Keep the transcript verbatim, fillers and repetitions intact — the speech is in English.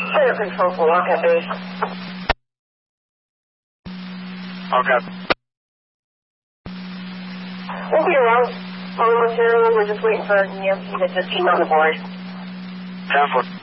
Center control for Wildcat Base. Okay. Won't be around momentarily. We're just waiting for Nancy to just email the board. ten four.